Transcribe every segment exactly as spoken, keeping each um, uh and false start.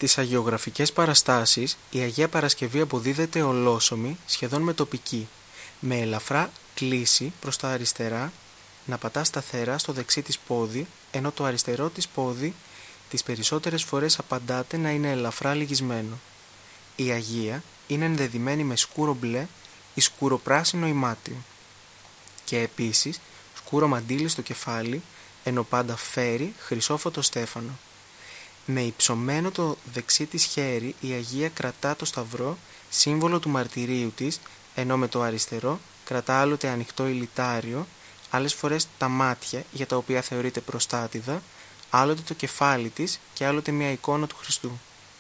Στις αγιογραφικές παραστάσεις η Αγία Παρασκευή αποδίδεται ολόσωμη, σχεδόν μετοπική, με ελαφρά κλίση προς τα αριστερά, να πατά σταθερά στο δεξί της πόδι, ενώ το αριστερό της πόδι τις περισσότερες φορές απαντάται να είναι ελαφρά λυγισμένο. Η Αγία είναι ενδεδειμένη με σκούρο μπλε ή σκούρο πράσινο ή μάτιο και επίσης σκούρο μαντίλι στο κεφάλι, ενώ πάντα φέρει χρυσόφωτο στέφανο. Με υψωμένο το δεξί της χέρι η Αγία κρατά το σταυρό, σύμβολο του μαρτυρίου της, ενώ με το αριστερό κρατά άλλοτε ανοιχτό ηλιτάριο, άλλες φορές τα μάτια για τα οποία θεωρείται προστάτηδα, άλλοτε το κεφάλι της και άλλοτε μια εικόνα του Χριστού.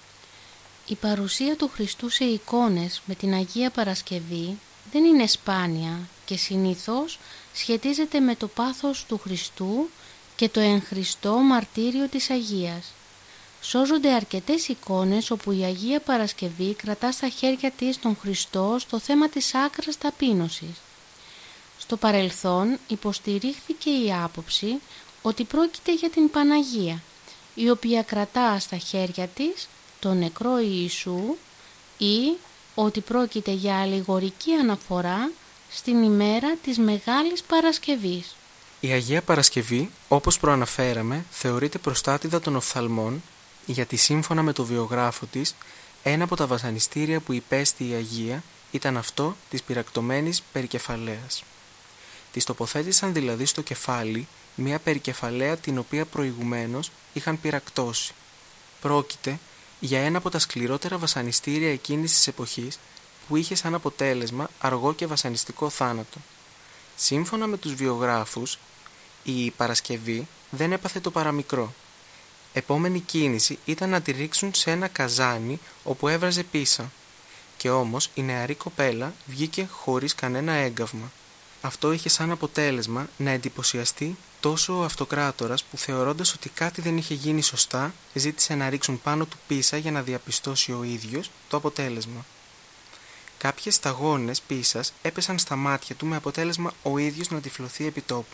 Η παρουσία του Χριστού σε εικόνες με την Αγία Παρασκευή δεν είναι σπάνια και συνήθως σχετίζεται με το πάθος του Χριστού και το εν Χριστώ μαρτύριο της Αγίας. Σώζονται αρκετές εικόνες όπου η Αγία Παρασκευή κρατά στα χέρια της τον Χριστό στο θέμα της άκρας ταπείνωσης. Στο παρελθόν υποστηρίχθηκε η άποψη ότι πρόκειται για την Παναγία, η οποία κρατά στα χέρια της τον νεκρό Ιησού, ή ότι πρόκειται για αλληγορική αναφορά στην ημέρα της Μεγάλης Παρασκευής. Η Αγία Παρασκευή, όπως προαναφέραμε, θεωρείται προστάτηδα των οφθαλμών, γιατί σύμφωνα με το βιογράφο της, ένα από τα βασανιστήρια που υπέστη η Αγία ήταν αυτό της πυρακτωμένης περικεφαλαίας. Της τοποθέτησαν δηλαδή στο κεφάλι μια περικεφαλαία την οποία προηγουμένως είχαν πυρακτώσει. Πρόκειται για ένα από τα σκληρότερα βασανιστήρια εκείνης της εποχής που είχε σαν αποτέλεσμα αργό και βασανιστικό θάνατο. Σύμφωνα με τους βιογράφους, η Παρασκευή δεν έπαθε το παραμικρό. Επόμενη κίνηση ήταν να τη ρίξουν σε ένα καζάνι όπου έβραζε πίσα. Και όμως η νεαρή κοπέλα βγήκε χωρίς κανένα έγκαυμα. Αυτό είχε σαν αποτέλεσμα να εντυπωσιαστεί τόσο ο αυτοκράτορας που, θεωρώντας ότι κάτι δεν είχε γίνει σωστά, ζήτησε να ρίξουν πάνω του πίσα για να διαπιστώσει ο ίδιος το αποτέλεσμα. Κάποιες σταγόνες πίσας έπεσαν στα μάτια του με αποτέλεσμα ο ίδιος να τυφλωθεί επί τόπου.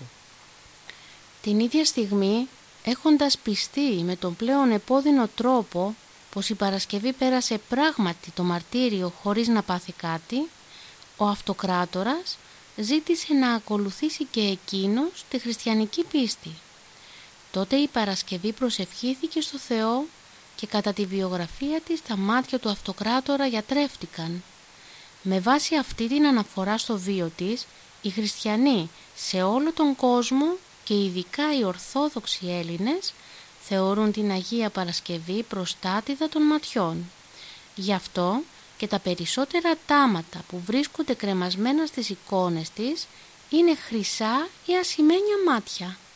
Την ίδια στιγμή, έχοντας πιστεί με τον πλέον επώδυνο τρόπο πως η Παρασκευή πέρασε πράγματι το μαρτύριο χωρίς να πάθει κάτι, ο αυτοκράτορας ζήτησε να ακολουθήσει και εκείνος τη χριστιανική πίστη. Τότε η Παρασκευή προσευχήθηκε στο Θεό και κατά τη βιογραφία της τα μάτια του αυτοκράτορα γιατρεύτηκαν. Με βάση αυτή την αναφορά στο βίο της, οι χριστιανοί σε όλο τον κόσμο και ειδικά οι Ορθόδοξοι Έλληνες θεωρούν την Αγία Παρασκευή προστάτηδα των ματιών. Γι' αυτό και τα περισσότερα τάματα που βρίσκονται κρεμασμένα στις εικόνες της είναι χρυσά ή ασημένια μάτια.